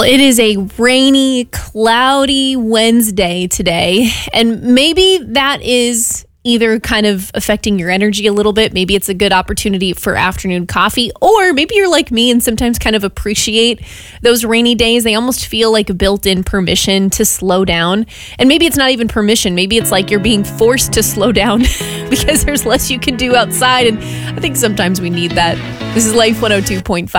It is a rainy, cloudy Wednesday today, and maybe that is either kind of affecting your energy a little bit. Maybe it's a good opportunity for afternoon coffee, or maybe you're like me and sometimes kind of appreciate those rainy days. They almost feel like a built-in permission to slow down. And maybe it's not even permission. Maybe it's like you're being forced to slow down because there's less you can do outside. And I think sometimes we need that. This is Life 102.5.